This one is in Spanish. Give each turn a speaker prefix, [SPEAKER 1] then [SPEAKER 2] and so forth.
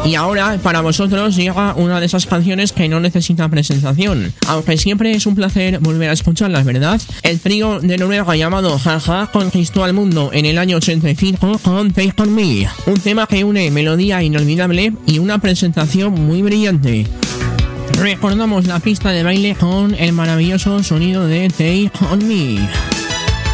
[SPEAKER 1] Y ahora, para vosotros, llega una de esas canciones que no necesita presentación, aunque siempre es un placer volver a escucharlas, ¿verdad? El trío de Noruega llamado Jaja conquistó al mundo en el año 85 con Take On Me, un tema que une melodía inolvidable y una presentación muy brillante. Recordamos la pista de baile con el maravilloso sonido de Take On Me.